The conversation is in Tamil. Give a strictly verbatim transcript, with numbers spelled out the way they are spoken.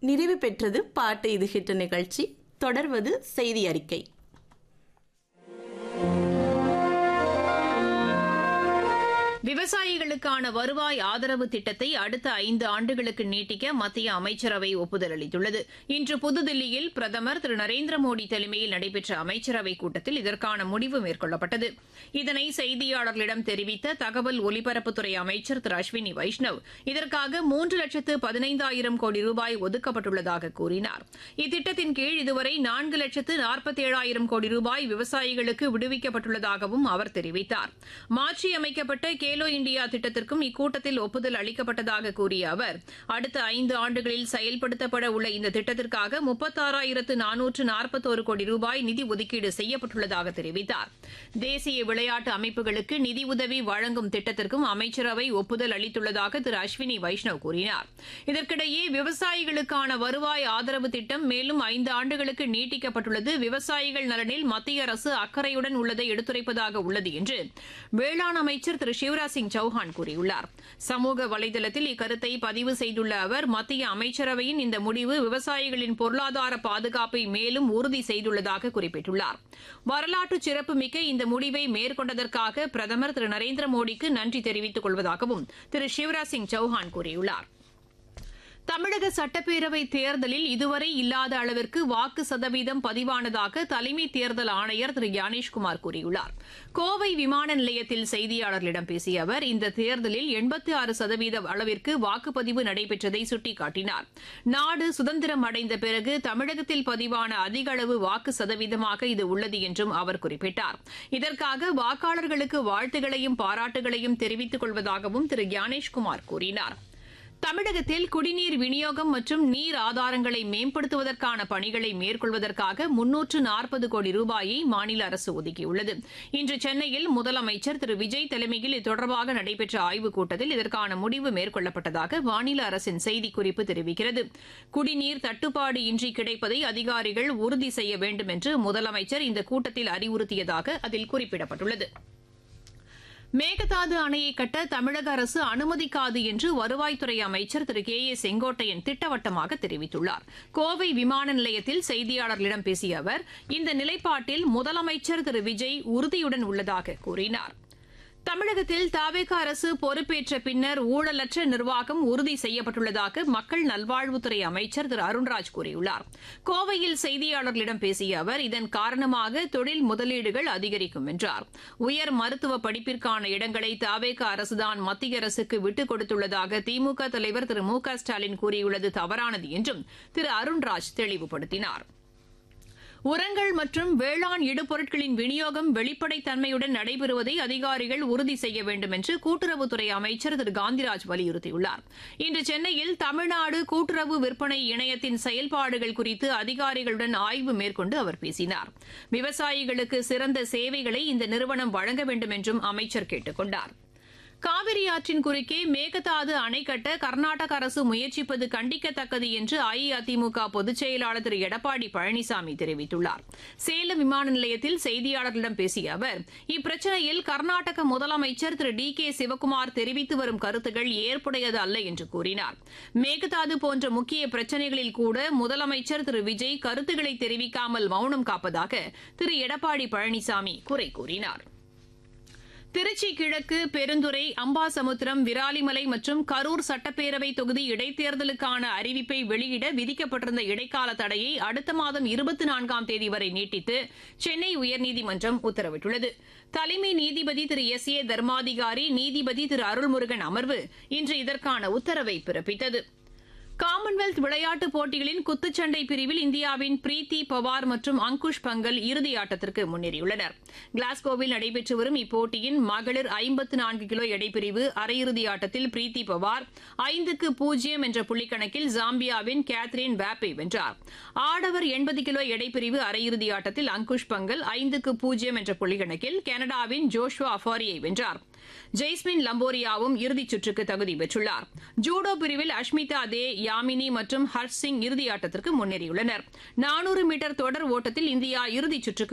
நிறைவு பெற்றது பாட்டு இது ஹிட் நிகழ்ச்சி. தொடர்வது செய்தி அறிக்கை. விவசாயிகளுக்கான வருவாய் ஆதரவு திட்டத்தை அடுத்த ஐந்து ஆண்டுகளுக்கு நீட்டிக்க மத்திய அமைச்சரவை ஒப்புதல் அளித்துள்ளது. இன்று புதுதில்லியில் பிரதமர் திரு நரேந்திர மோடி தலைமையில் நடைபெற்ற அமைச்சரவைக் கூட்டத்தில் இதற்கான முடிவு மேற்கொள்ளப்பட்டது. இதனை செய்தியாளர்களிடம் தெரிவித்த தகவல் ஒலிபரப்புத்துறை அமைச்சர் திரு அஸ்வினி வைஷ்ணவ், இதற்காக மூன்று லட்சத்து பதினைந்தாயிரம் கோடி ரூபாய் ஒதுக்கப்பட்டுள்ளதாக கூறினார். இத்திட்டத்தின் கீழ் இதுவரை நான்கு லட்சத்து நாற்பத்தேழாயிரம் கோடி ரூபாய் விவசாயிகளுக்கு விடுவிக்கப்பட்டுள்ளதாகவும் அவர் தெரிவித்தார். மாற்றியமைக்கப்பட்ட கேலோ இண்டியா திட்டத்திற்கும் இக்கூட்டத்தில் ஒப்புதல் அளிக்கப்பட்டதாக கூறிய அவர், அடுத்த ஐந்து ஆண்டுகளில் செயல்படுத்தப்பட உள்ள இந்த திட்டத்திற்காக முப்பத்தாறாயிரத்து நானூற்று நாற்பத்தோரு கோடி ரூபாய் நிதி ஒதுக்கீடு செய்யப்பட்டுள்ளதாக தெரிவித்தார். தேசிய விளையாட்டு அமைப்புகளுக்கு நிதி உதவி வழங்கும் திட்டத்திற்கும் அமைச்சரவை ஒப்புதல் அளித்துள்ளதாக திரு அஸ்வினி வைஷ்ணவ் கூறினார். இதற்கிடையே விவசாயிகளுக்கான வருவாய் ஆதரவு திட்டம் மேலும் ஐந்து ஆண்டுகளுக்கு நீட்டிக்கப்பட்டுள்ளது விவசாயிகள் நலனில் மத்திய அரசு அக்கறையுடன் உள்ளதை எடுத்துரைப்பதாக உள்ளது என்று வேளாண் அமைச்சர் திரு சிவராஜ் சிங் சௌஹான் கூறியுள்ளார். சமூக வலைதளத்தில் இக்கருத்தை பதிவு செய்துள்ள அவர், மத்திய அமைச்சரவையின் இந்த முடிவு விவசாயிகளின் பொருளாதார பாதுகாப்பை மேலும் உறுதி செய்துள்ளதாக குறிப்பிட்டுள்ளார். வரலாற்று சிறப்புமிக்க இந்த முடிவை மேற்கொண்டதற்காக பிரதமர் திரு நரேந்திர மோடிக்கு நன்றி தெரிவித்துக் கொள்வதாகவும் திரு சிவராஜ் சிங் சௌஹான் கூறியுள்ளார். தமிழக சட்டப்பேரவை தேர்தலில் இதுவரை இல்லாத அளவிற்கு வாக்கு சதவீதம் பதிவானதாக தலைமை தேர்தல் ஆணையர் திரு ஞானேஷ்குமார் கூறியுள்ளார். கோவை விமான நிலையத்தில் செய்தியாளர்களிடம் பேசிய அவர், இந்த தேர்தலில் எண்பத்தி ஆறு சதவீத அளவிற்கு வாக்குப்பதிவு நடைபெற்றதை சுட்டிக்காட்டினார். நாடு சுதந்திரம் அடைந்த பிறகு தமிழகத்தில் பதிவான அதிக அளவு வாக்கு சதவீதமாக இது உள்ளது என்றும் அவர் குறிப்பிட்டார். இதற்காக வாக்காளர்களுக்கு வாழ்த்துகளையும் பாராட்டுகளையும் தெரிவித்துக் கொள்வதாகவும் திரு ஞானேஷ்குமார் கூறினார். தமிழகத்தில் குடிநீர் விநியோகம் மற்றும் நீர் ஆதாரங்களை மேம்படுத்துவதற்கான பணிகளை மேற்கொள்வதற்காக முன்னூற்று நாற்பது கோடி ரூபாயை மாநில அரசு ஒதுக்கியுள்ளது. இன்று சென்னையில் முதலமைச்சர் திரு விஜய் தலைமையில் இது நடைபெற்ற ஆய்வுக் கூட்டத்தில் இதற்கான முடிவு மேற்கொள்ளப்பட்டதாக மாநில அரசின் செய்திக்குறிப்பு தெரிவிக்கிறது. குடிநீர் தட்டுப்பாடு இன்றி கிடைப்பதை அதிகாரிகள் உறுதி செய்ய வேண்டும் என்று முதலமைச்சர் இந்த கூட்டத்தில் அறிவுறுத்தியதாக அதில் குறிப்பிடப்பட்டுள்ளது. மேகதாது அணையை கட்ட தமிழக அரசு அனுமதிக்காது என்று வருவாய்த்துறை அமைச்சர் திரு கே ஏ செங்கோட்டையன் திட்டவட்டமாக தெரிவித்துள்ளார். கோவை விமான நிலையத்தில் செய்தியாளர்களிடம் பேசிய அவர், இந்த நிலைப்பாட்டில் முதலமைச்சர் திரு விஜய் உறுதியுடன் உள்ளதாக கூறினார். தமிழகத்தில் தவேக அரசு பொறுப்பேற்ற பின்னர் ஊழலற்ற நிர்வாகம் உறுதி செய்யப்பட்டுள்ளதாக மக்கள் நல்வாழ்வுத்துறை அமைச்சர் திரு அருண்ராஜ் கூறியுள்ளார். கோவையில் செய்தியாளர்களிடம் பேசிய அவர், இதன் காரணமாக தொழில் முதலீடுகள் அதிகரிக்கும் என்றார். உயர் மருத்துவ படிப்பிற்கான இடங்களை தவேக அரசுதான் மத்திய அரசுக்கு விட்டுக் கொடுத்துள்ளதாக திமுக தலைவர் திரு மு க ஸ்டாலின் கூறியுள்ளது தவறானது என்றும் திரு அருண்ராஜ் தெளிவுபடுத்தினார். உரங்கள் மற்றும் வேளாண் இடுபொருட்களின் விநியோகம் வெளிப்படைத்தன்மையுடன் நடைபெறுவதை அதிகாரிகள் உறுதி செய்ய வேண்டும் என்று கூட்டுறவுத்துறை அமைச்சர் திரு காந்திராஜ் வலியுறுத்தியுள்ளார். இன்று சென்னையில் தமிழ்நாடு கூட்டுறவு விற்பனை இணையத்தின் செயல்பாடுகள் குறித்து அதிகாரிகளுடன் ஆய்வு மேற்கொண்டு அவர் பேசினார். விவசாயிகளுக்கு சிறந்த சேவைகளை இந்த நிறுவனம் வழங்க வேண்டும் என்றும் அமைச்சர் கேட்டுக் கொண்டார். காவிரி ஆற்றின் குறுக்கே மேகதாது அணை கட்ட கர்நாடக அரசு முயற்சிப்பது கண்டிக்கத்தக்கது என்று அஇஅதிமுக பொதுச் செயலாளர் திரு எடப்பாடி பழனிசாமி தெரிவித்துள்ளார். சேலம் விமான நிலையத்தில் செய்தியாளர்களிடம் பேசிய அவர், இப்பிரச்சினையில் கர்நாடக முதலமைச்சர் திரு டி கே சிவக்குமார் தெரிவித்து வரும் கருத்துக்கள் ஏற்புடையது அல்ல என்று கூறினார். மேகதாது போன்ற முக்கிய பிரச்சினைகளில் கூட முதலமைச்சர் திரு விஜய் கருத்துக்களை தெரிவிக்காமல் மௌனம் காப்பதாக திரு எடப்பாடி பழனிசாமி குறை கூறினார். திருச்சி கிழக்கு, பெருந்துறை, அம்பாசமுத்திரம், விராலிமலை மற்றும் கரூர் சட்டப்பேரவை தொகுதி இடைத்தேர்தலுக்கான அறிவிப்பை வெளியிட விதிக்கப்பட்டிருந்த இடைக்கால தடையை அடுத்த மாதம் இருபத்தி நான்காம் தேதி வரை நீட்டித்து சென்னை உயர்நீதிமன்றம் உத்தரவிட்டுள்ளது. தலைமை நீதிபதி திரு எஸ் ஏ தர்மாதிகாரி, நீதிபதி திரு அருள்முருகன் அமர்வு இன்று இதற்கான உத்தரவை பிறப்பித்தது. காமன்வெல்த் விளையாட்டுப் போட்டிகளின் குத்துச்சண்டை பிரிவில் இந்தியாவின் பிரீத்தி பவார் மற்றும் அங்குஷ் பங்கல் இறுதியாட்டத்திற்கு முன்னேறியுள்ளனர். கிளாஸ்கோவில் நடைபெற்று வரும் இப்போட்டியின் மகளிர் ஐம்பத்து நான்கு கிலோ எடைப்பிரிவு அரையிறுதி ஆட்டத்தில் பிரீத்தி பவார் ஐந்துக்கு பூஜ்ஜியம் என்ற புள்ளிக்கணக்கில் ஜாம்பியாவின் கேத்ரின் வேப்பை வென்றார். ஆடவர் எண்பது கிலோ எடைப்பிரிவு அரையிறுதி ஆட்டத்தில் அங்குஷ் பங்கல் ஐந்துக்கு பூஜ்ஜியம் என்ற புள்ளிக்கணக்கில் கனடாவின் ஜோஷுவா அஃபாரியை வென்றார். ஜெய்ஸ்மின் லம்போரியாவும் இறுதிச் சுற்றுக்கு தகுதி பெற்றுள்ளார். ஜூடோ பிரிவில் அஷ்மிதா தே, யாமினி மற்றும் ஹர்ஷ் சிங் இறுதியாட்டத்திற்கு முன்னேறியுள்ளனர். நானூறு மீட்டர் தொடர் ஓட்டத்தில் இந்தியா இறுதிச் சுற்றுக்கு